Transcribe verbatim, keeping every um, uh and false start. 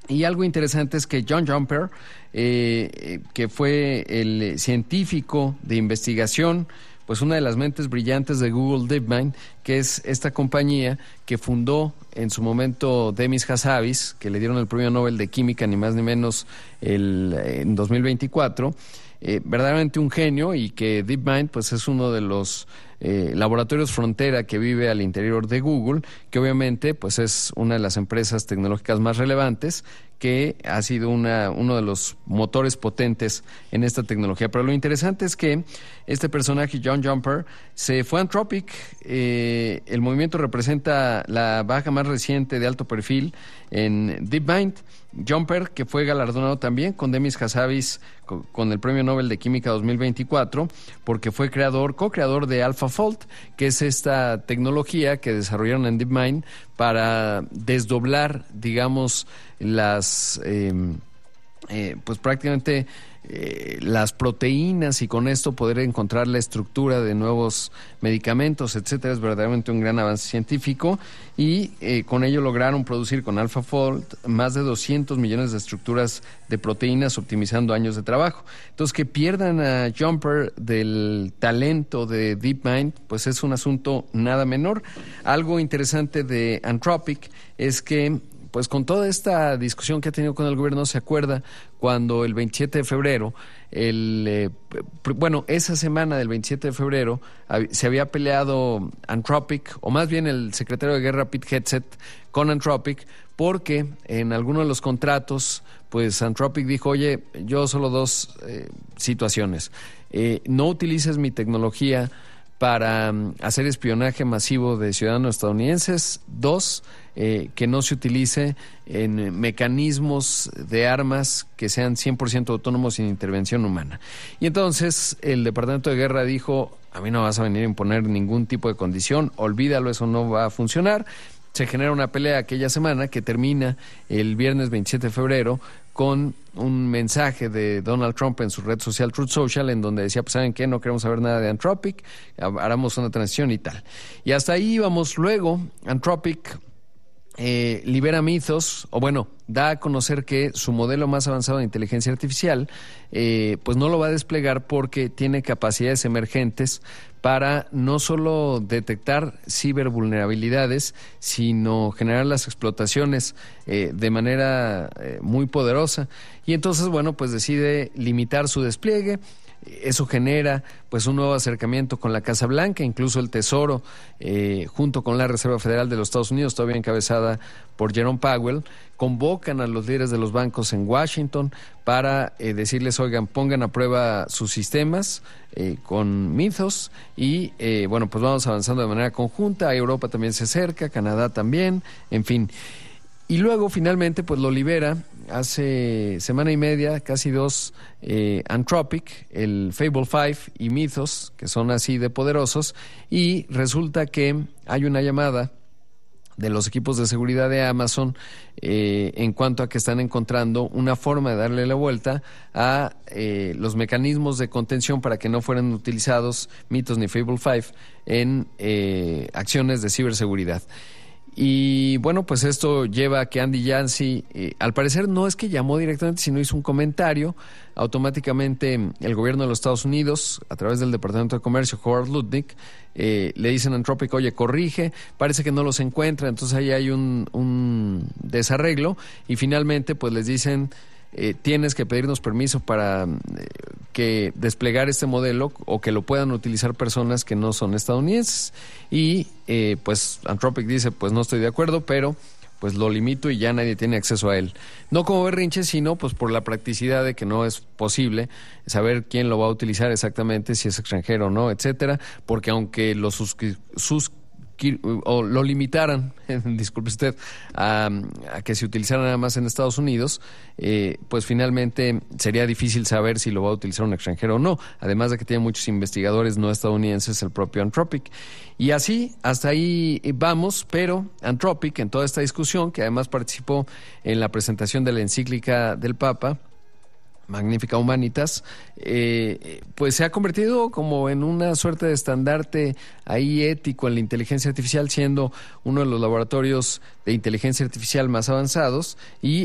Y algo interesante es que John Jumper, eh, que fue el científico de investigación, pues una de las mentes brillantes de Google DeepMind, que es esta compañía que fundó en su momento Demis Hassabis, que le dieron el premio Nobel de Química, ni más ni menos, el, en dos mil veinticuatro, eh, verdaderamente un genio, y que DeepMind pues es uno de los eh, laboratorios frontera que vive al interior de Google, que obviamente pues es una de las empresas tecnológicas más relevantes, que ha sido una, uno de los motores potentes en esta tecnología. Pero lo interesante es que este personaje, John Jumper, se fue a Anthropic. Eh, el movimiento representa la baja más reciente de alto perfil en DeepMind. Jumper, que fue galardonado también con Demis Hassabis con, con el Premio Nobel de Química dos mil veinticuatro, porque fue creador, co-creador de AlphaFold, que es esta tecnología que desarrollaron en DeepMind para desdoblar, digamos, las eh, eh, pues prácticamente eh, las proteínas, y con esto poder encontrar la estructura de nuevos medicamentos, etcétera. Es verdaderamente un gran avance científico, y eh, con ello lograron producir con AlphaFold más de doscientos millones de estructuras de proteínas, optimizando años de trabajo. Entonces, que pierdan a Jumper del talento de DeepMind, pues es un asunto nada menor. Algo interesante de Anthropic es que, pues con toda esta discusión que ha tenido con el gobierno, se acuerda cuando el veintisiete de febrero, el eh, bueno, esa semana del veintisiete de febrero, hab- se había peleado Anthropic, o más bien el secretario de Guerra Pete Hegseth, con Anthropic, porque en alguno de los contratos, pues Anthropic dijo: oye, yo solo dos eh, situaciones, eh, no utilices mi tecnología para um, hacer espionaje masivo de ciudadanos estadounidenses. Dos, eh, que no se utilice en mecanismos de armas que sean cien por ciento autónomos sin intervención humana. Y entonces el Departamento de Guerra dijo: a mí no vas a venir a imponer ningún tipo de condición, olvídalo, eso no va a funcionar. Se genera una pelea aquella semana que termina el viernes veintisiete de febrero con un mensaje de Donald Trump en su red social Truth Social, en donde decía: pues ¿saben qué? No queremos saber nada de Anthropic, haremos una transición y tal. Y hasta ahí íbamos. Luego Anthropic eh, libera Mythos, o bueno, da a conocer que su modelo más avanzado de inteligencia artificial eh, pues no lo va a desplegar porque tiene capacidades emergentes para no solo detectar cibervulnerabilidades, sino generar las explotaciones eh, de manera eh, muy poderosa. Y entonces, bueno, pues decide limitar su despliegue. Eso genera pues un nuevo acercamiento con la Casa Blanca, incluso el Tesoro, eh, junto con la Reserva Federal de los Estados Unidos, todavía encabezada por Jerome Powell, convocan a los líderes de los bancos en Washington para eh, decirles: oigan, pongan a prueba sus sistemas eh, con Mythos, y eh, bueno, pues vamos avanzando de manera conjunta. Europa también se acerca, Canadá también, en fin. Y luego finalmente pues lo libera hace semana y media, casi dos, eh, Anthropic, el Fable cinco y Mythos, que son así de poderosos, y resulta que hay una llamada de los equipos de seguridad de Amazon eh, en cuanto a que están encontrando una forma de darle la vuelta a eh, los mecanismos de contención para que no fueran utilizados Mythos ni Fable cinco en eh, acciones de ciberseguridad. Y bueno, pues esto lleva a que Andy Jassy, eh, al parecer no es que llamó directamente, sino hizo un comentario. Automáticamente el gobierno de los Estados Unidos, a través del Departamento de Comercio, Howard Lutnick, eh, le dicen a Anthropic: oye, corrige, parece que no los encuentra. Entonces ahí hay un, un desarreglo, y finalmente pues les dicen: Eh, tienes que pedirnos permiso para eh, que desplegar este modelo, o que lo puedan utilizar personas que no son estadounidenses. Y eh, pues Anthropic dice: pues no estoy de acuerdo, pero pues lo limito y ya nadie tiene acceso a él. No como berrinche, sino pues por la practicidad de que no es posible saber quién lo va a utilizar exactamente, si es extranjero o no, etcétera, porque aunque los suscri- sus o lo limitaran, disculpe usted, a, a que se utilizara nada más en Estados Unidos, eh, pues finalmente sería difícil saber si lo va a utilizar un extranjero o no, además de que tiene muchos investigadores no estadounidenses, el propio Anthropic. Y así, hasta ahí vamos, pero Anthropic, en toda esta discusión, que además participó en la presentación de la encíclica del Papa, Magnifica Humanitas, eh, pues se ha convertido como en una suerte de estandarte ahí ético en la inteligencia artificial, siendo uno de los laboratorios de inteligencia artificial más avanzados, y